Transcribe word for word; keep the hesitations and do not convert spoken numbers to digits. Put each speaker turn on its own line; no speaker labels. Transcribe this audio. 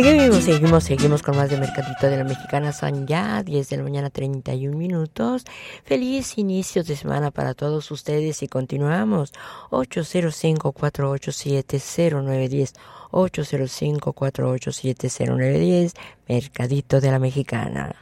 Seguimos, seguimos, seguimos con más de Mercadito de la Mexicana. Son ya diez de la mañana, treinta y un minutos. Feliz inicio de semana para todos ustedes y continuamos. ocho cero cinco, cuatro ocho siete, cero nueve uno cero. ocho cero cinco, cuatro ocho siete, cero nueve uno cero. Mercadito de la Mexicana.